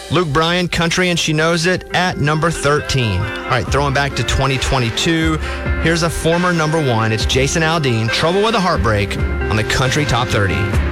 Luke Bryan, Country and She Knows It, at number 13. All right, throwing back to 2022, here's a former number one. It's Jason Aldean, Trouble with a Heartbreak, on the Country Top 30.